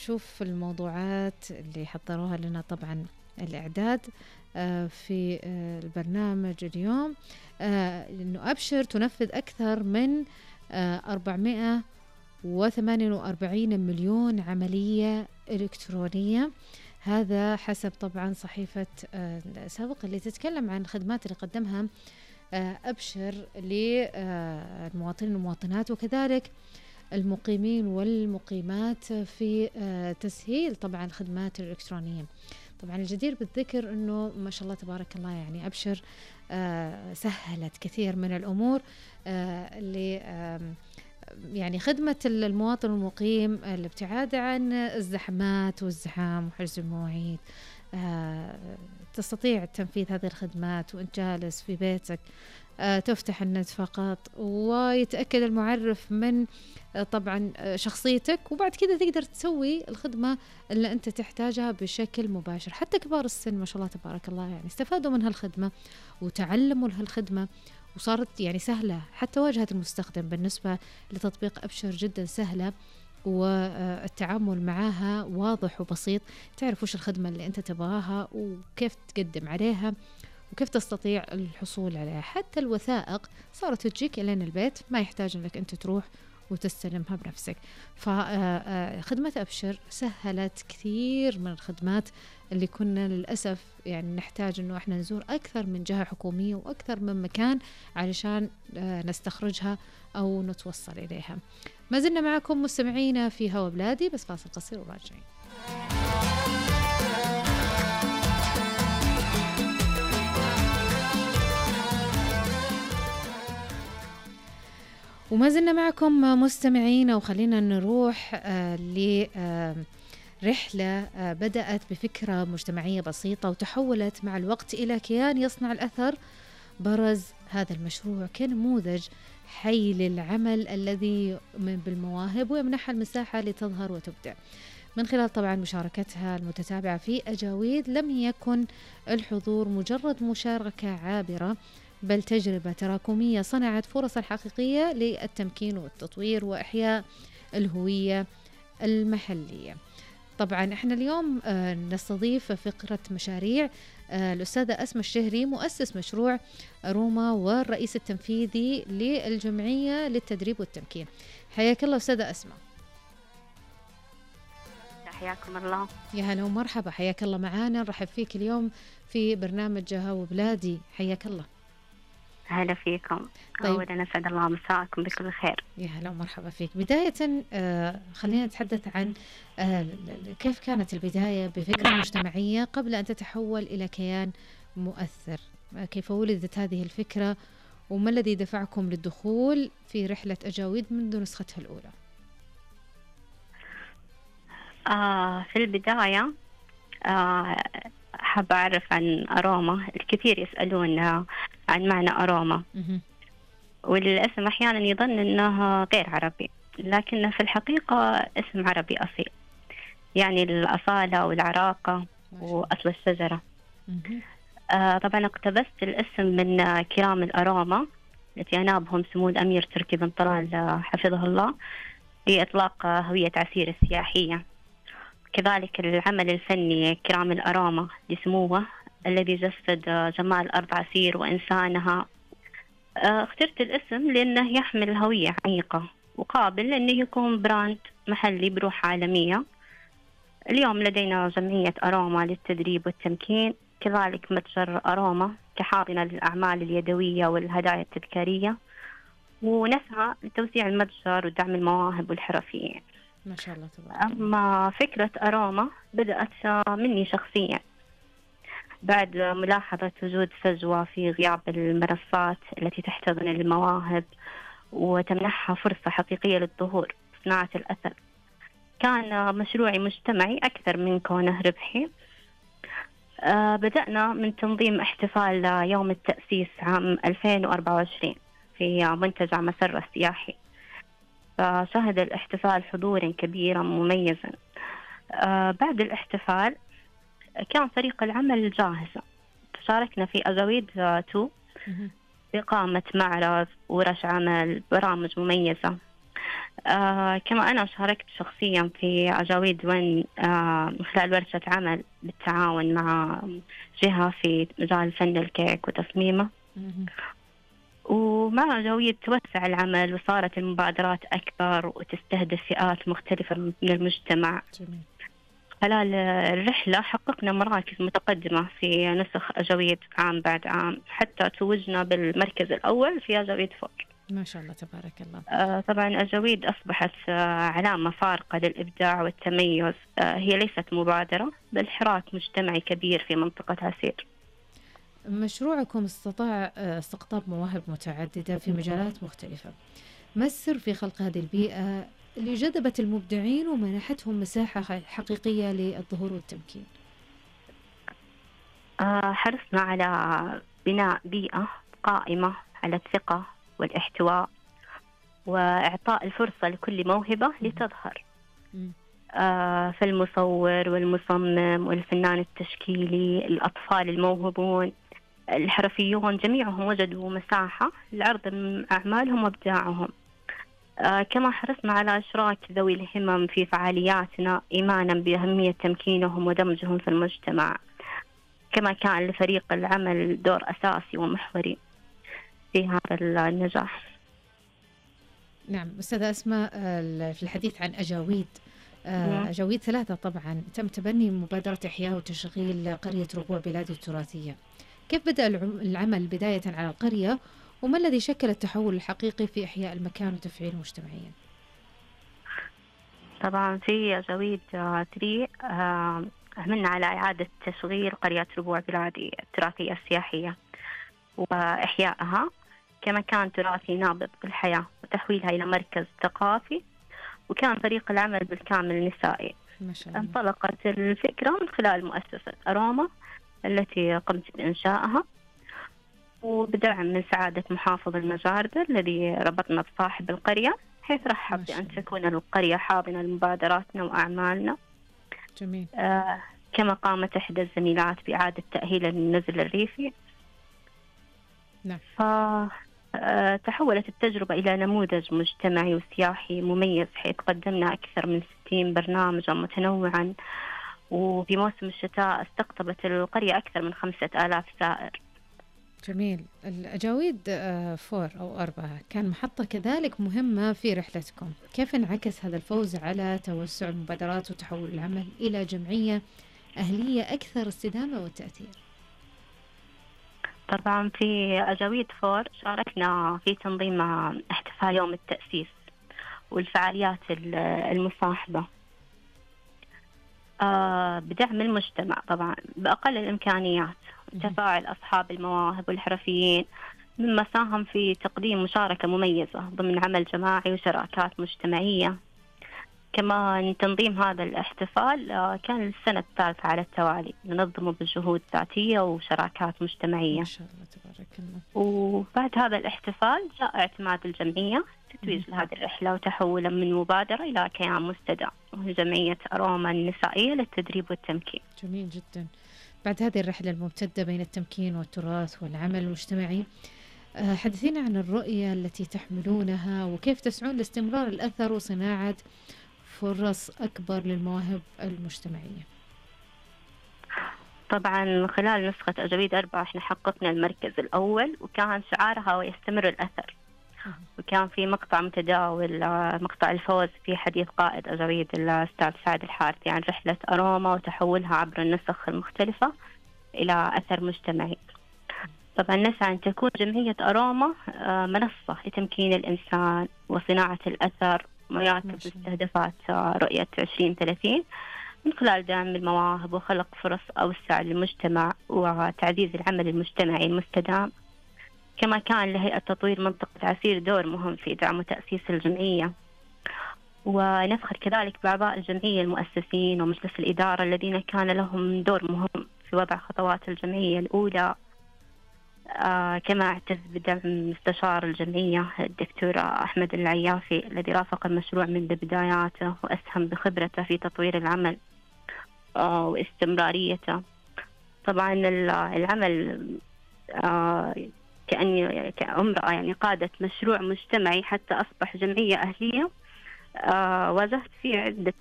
نشوف الموضوعات اللي حضروها لنا طبعا الإعداد في البرنامج اليوم. إنه أبشر تنفذ أكثر من 448 مليون عملية إلكترونية. هذا حسب طبعا صحيفة سابق اللي تتكلم عن الخدمات اللي قدمها أبشر للمواطنين والمواطنات وكذلك المقيمين والمقيمات في تسهيل طبعا الخدمات الإلكترونية. طبعا الجدير بالذكر أنه ما شاء الله تبارك الله يعني أبشر سهلت كثير من الأمور اللي يعني خدمة المواطن المقيم، الابتعاد عن الزحمات والزحام وحجز المواعيد. تستطيع تنفيذ هذه الخدمات وانت جالس في بيتك، تفتح النت فقط ويتأكد المعرف من طبعا شخصيتك، وبعد كده تقدر تسوي الخدمة اللي أنت تحتاجها بشكل مباشر. حتى كبار السن ما شاء الله تبارك الله يعني استفادوا من هالخدمة وتعلموا هالخدمة، وصارت يعني سهلة. حتى واجهة المستخدم بالنسبة لتطبيق أبشر جدا سهلة، والتعامل معها واضح وبسيط. تعرف وش الخدمة اللي أنت تبغاها وكيف تقدم عليها وكيف تستطيع الحصول عليها. حتى الوثائق صارت تجيك إلين البيت، ما يحتاج أنك أنت تروح وتستلمها بنفسك. فخدمة أبشر سهلت كثير من الخدمات اللي كنا للأسف يعني نحتاج أنه إحنا نزور أكثر من جهة حكومية وأكثر من مكان علشان نستخرجها أو نتوصل إليها. ما زلنا معكم مستمعينا في هوا بلادي، بس فاصل قصير وراجعين. وما زلنا معكم مستمعين، وخلينا نروح لرحلة بدأت بفكرة مجتمعية بسيطة وتحولت مع الوقت إلى كيان يصنع الأثر. برز هذا المشروع كنموذج حي للعمل الذي بالمواهب ويمنحها المساحة لتظهر وتبدع. من خلال طبعا مشاركتها المتتابعة في أجاويد، لم يكن الحضور مجرد مشاركة عابرة، بل تجربة تراكمية صنعت فرص حقيقية للتمكين والتطوير وإحياء الهوية المحلية. طبعا احنا اليوم نستضيف فقرة مشاريع الأستاذة أسماء الشهري، مؤسس مشروع أروما والرئيس التنفيذي للجمعية للتدريب والتمكين. حياك الله أستاذة أسماء. حياكم الله. يا هلا ومرحبا، حياك الله معانا. نرحب فيك اليوم في برنامج هوا بلادي. حياك الله. هلا فيكم. طيب. أولا أسعد الله مساءكم بكل خير. يا هلا ومرحبا فيك. بداية خلينا نتحدث عن كيف كانت البداية بفكرة مجتمعية قبل أن تتحول إلى كيان مؤثر. كيف ولدت هذه الفكرة وما الذي دفعكم للدخول في رحلة أجاويد منذ نسختها الأولى؟ في البداية حابة أعرف عن أروما. الكثير يسألون عن معنى أروما، والاسم أحيانا يظن أنه غير عربي، لكنه في الحقيقة اسم عربي أصيل، يعني الأصالة والعراقة وأصل الشجرة. طبعا اقتبست الاسم من كرام الأروما التي أنابهم سمو الأمير تركي بن طلال حفظه الله لإطلاق هوية عسير السياحية. كذلك العمل الفني كرام الأروما لسموه الذي جسد جمال أرض عسير وإنسانها. اخترت الاسم لأنه يحمل هوية عميقة وقابل لأنه يكون براند محلي بروح عالمية. اليوم لدينا جمعية أروما للتدريب والتمكين، كذلك متجر أروما كحاضنة للأعمال اليدوية والهدايا التذكارية، ونسعى لتوسيع المتجر ودعم المواهب والحرفيين. ما شاء الله تبارك. أما فكرة أروما بدأت مني شخصيا بعد ملاحظة وجود فجوة في غياب المنصات التي تحتضن المواهب وتمنحها فرصة حقيقية للظهور في صناعة الأثر. كان مشروعي مجتمعي أكثر من كونه ربحي. بدأنا من تنظيم احتفال يوم التأسيس عام 2024 في منتجع مسرة السياحي، فشهد الاحتفال حضورا كبيرا مميزا. بعد الاحتفال كان فريق العمل جاهزة، شاركنا في أجاويد 2 بإقامة معرض ورش عمل برامج مميزة. كما أنا شاركت شخصيا في أجاويد وين من خلال ورشة عمل بالتعاون مع جهة في مجال فن الكيك وتصميمه. ومع أجاويد توسع العمل وصارت المبادرات أكبر وتستهدف فئات مختلفة من المجتمع. جميل. خلال الرحلة حققنا مراكز متقدمة في نسخ أجاويد عام بعد عام، حتى توجنا بالمركز الأول في أجاويد فوق. ما شاء الله تبارك الله. طبعا أجاويد أصبحت علامة فارقة للإبداع والتميز. هي ليست مبادرة بل حراك مجتمعي كبير في منطقة عسير. مشروعكم استطاع استقطاب مواهب متعددة في مجالات مختلفة. ما السر في خلق هذه البيئة اللي جذبت المبدعين ومنحتهم مساحة حقيقية للظهور والتمكين؟ حرصنا على بناء بيئة قائمة على الثقة والاحتواء وإعطاء الفرصة لكل موهبة لتظهر. فالمصور والمصمم والفنان التشكيلي، الأطفال الموهوبون، الحرفيون، جميعهم وجدوا مساحة لعرض أعمالهم وإبداعهم. كما حرصنا على إشراك ذوي الهمم في فعالياتنا إيمانا بأهمية تمكينهم ودمجهم في المجتمع. كما كان لفريق العمل دور أساسي ومحوري في هذا النجاح. نعم أستاذة أسماء، في الحديث عن أجاويد، أجاويد 3 طبعا تم تبني مبادرة إحياء وتشغيل قرية ربوع بلادي التراثية. كيف بدأ العمل بداية على القرية، وما الذي شكل التحول الحقيقي في إحياء المكان وتفعيله مجتمعيا؟ طبعا في أجاويد 3 عملنا على إعادة تشغيل قرية ربوع بلادي التراثية السياحية وإحيائها كمكان تراثي نابض بالحياة وتحويلها إلى مركز ثقافي. وكان فريق العمل بالكامل نسائي. ما شاء الله. انطلقت الفكرة من خلال مؤسسة أروما التي قمت بإنشائها، وبدعم من سعادة محافظ المجاردة الذي ربطنا بصاحب القرية، حيث رحب بأن تكون القرية حاضنة لمبادراتنا وأعمالنا. جميل. كما قامت إحدى الزميلات بإعادة تأهيل النزل الريفي. نعم. تحولت التجربة إلى نموذج مجتمعي وسياحي مميز، حيث قدمنا أكثر من 60 برنامجا متنوعا. وفي موسم الشتاء استقطبت القرية أكثر من 5000 زائر. جميل. الأجاويد 4 أو 4 كان محطة كذلك مهمة في رحلتكم. كيف انعكس هذا الفوز على توسع المبادرات وتحول العمل إلى جمعية أهلية أكثر استدامة وتأثير؟ طبعا في أجاويد 4 شاركنا في تنظيم احتفال يوم التأسيس والفعاليات المصاحبة بدعم المجتمع طبعا بأقل الإمكانيات، تفاعل أصحاب المواهب والحرفيين، مما ساهم في تقديم مشاركة مميزة ضمن عمل جماعي وشراكات مجتمعية. كمان تنظيم هذا الاحتفال كان السنة الثالثة على التوالي، ننظمه بجهود ذاتية وشراكات مجتمعية. ما شاء الله تبارك الله. وبعد هذا الاحتفال جاء اعتماد الجمعية تتويج لهذه الرحلة وتحولا من مبادرة إلى كيان مستدام، وهي جمعية أروما النسائية للتدريب والتمكين. جميل جدا. بعد هذه الرحلة الممتدة بين التمكين والتراث والعمل المجتمعي، حدثينا عن الرؤية التي تحملونها وكيف تسعون لاستمرار الأثر وصناعة فرص أكبر للمواهب المجتمعية. طبعا خلال نسخة أجاويد 4 احنا حققنا المركز الأول، وكان شعارها ويستمر الأثر. وكان في مقطع متداول، مقطع الفوز في حديث قائد أجاويد الأستاذ سعد الحارثي عن رحلة أروما وتحولها عبر النسخ المختلفة إلى أثر مجتمعي. طبعا نسعى أن تكون جمعية أروما منصة لتمكين الإنسان وصناعة الأثر ويواكب مستهدفات رؤية 2030 من خلال دعم المواهب وخلق فرص أوسع للمجتمع وتعزيز العمل المجتمعي المستدام. كما كان لهيئة تطوير منطقة عسير دور مهم في دعم وتأسيس الجمعية، ونفخر كذلك بأعضاء الجمعية المؤسسين ومجلس الإدارة الذين كان لهم دور مهم في وضع خطوات الجمعية الأولى. كما اعتز بدعم مستشار الجمعية الدكتور أحمد العيافي الذي رافق المشروع منذ بداياته وأسهم بخبرته في تطوير العمل واستمراريته. طبعا العمل كأني كامرأة يعني قادت مشروع مجتمعي حتى أصبح جمعية أهلية واجهت فيه عدة